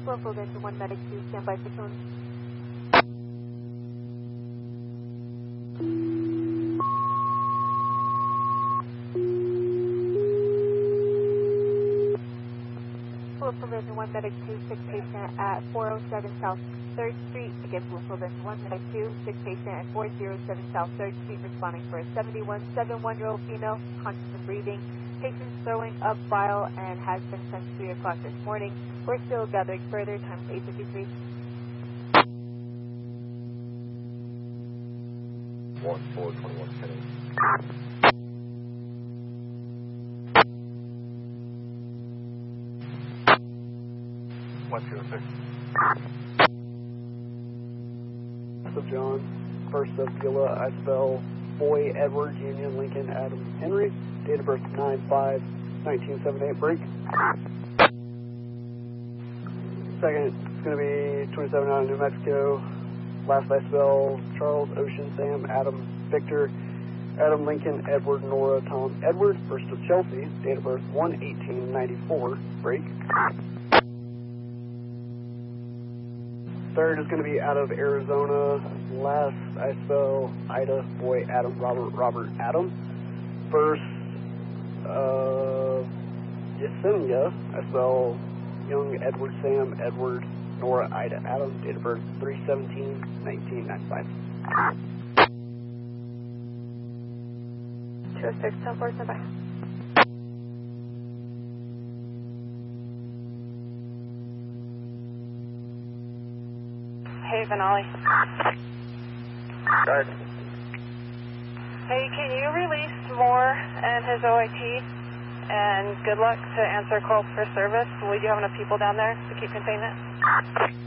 Local Dental 1 Medic 2, standby for tone. Local Dental 1 Medic 2, sick patient at 407 South 3rd Street. Again, Local Dental 1 Medic 2, sick patient at 407 South 3rd Street, responding for a 71-year-old female, conscious and breathing. Patient's throwing up bile and has been sent to 3 o'clock this morning. We're still gathering further, time 8:53. 1421 Kennedy. 106. So John, first of Beulah, I spell Boy Edward Union Lincoln Adam Henry, date of birth 9/5/1978, break. Second, it's going to be 27 out of New Mexico. Last I spell Charles Ocean Sam Adam Victor Adam Lincoln Edward Nora Tom Edward, first of Chelsea, date of birth 1/18/94, break. Third is going to be out of Arizona. Last I spell Ida Boy Adam Robert Adam. First, Yesenia, I spell Young Edward Sam Edward Nora Ida Adam, date of birth 3/17/1995. 206, 10-4, standby. Hey, Vanali. Guard. Hey, can you release Moore and his OIT? And good luck to answer calls for service. We do have enough people down there to keep containment.